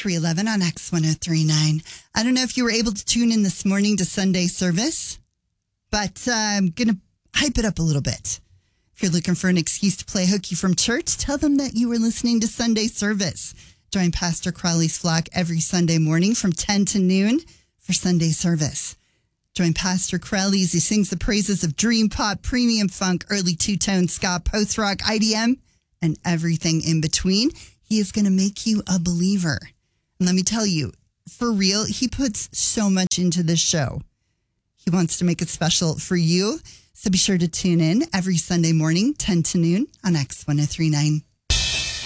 311 on X1039. I don't know if you were able to tune in this morning to Sunday service, but I'm going to hype it up a little bit. If you're looking for an excuse to play hooky from church, tell them that you were listening to Sunday service. Join Pastor Crowley's flock every Sunday morning from 10 to noon for Sunday service. Join Pastor Crowley as he sings the praises of dream pop, premium funk, early two-tone ska, post-rock, IDM, and everything in between. He is going to make you a believer. And let me tell you, for real, he puts so much into this show. He wants to make it special for you. So be sure to tune in every Sunday morning, 10 to noon on X1039.